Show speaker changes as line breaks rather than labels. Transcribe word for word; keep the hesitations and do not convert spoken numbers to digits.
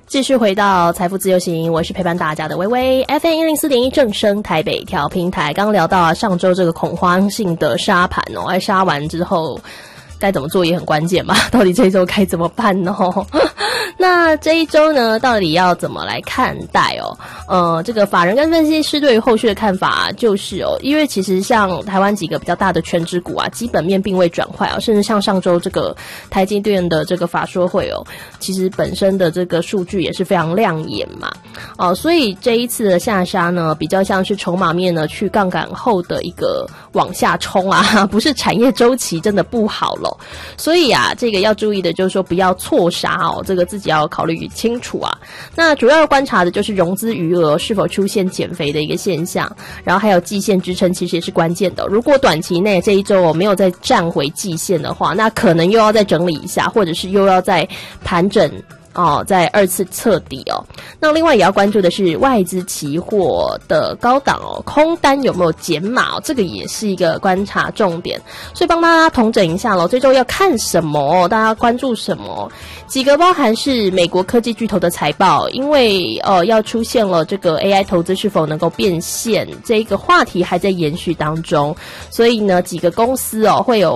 继续回到财富自由行，我是陪伴大家的微微 F M 一零四点一正声台北调频台。刚刚聊到啊，上周这个恐慌性的杀盘哦，哎，杀完之后该怎么做也很关键嘛，到底这一周该怎么办呢？那这一周呢，到底要怎么来看待哦？呃，这个法人跟分析师对于后续的看法就是哦，因为其实像台湾几个比较大的全指股啊，基本面并未转坏哦，甚至像上周这个台积电的这个法说会哦，其实本身的这个数据也是非常亮眼嘛，哦，所以这一次的下杀呢，比较像是筹码面呢去杠杆后的一个往下冲啊，不是产业周期真的不好了，所以啊，这个要注意的就是说不要错杀哦，这个自己要考虑清楚啊。那主要观察的就是融资余额是否出现减肥的一个现象，然后还有季线支撑其实也是关键的。如果短期内这一周我没有再站回季线的话，那可能又要再整理一下，或者是又要再盘整哦，在二次测底哦。那另外也要关注的是外资期货的高档哦，空单有没有减码哦，这个也是一个观察重点。所以帮大家统整一下咯，这周要看什么哦，大家关注什么？几个包含是美国科技巨头的财报，因为呃要出现了这个 A I 投资是否能够变现这个话题还在延续当中，所以呢几个公司哦会有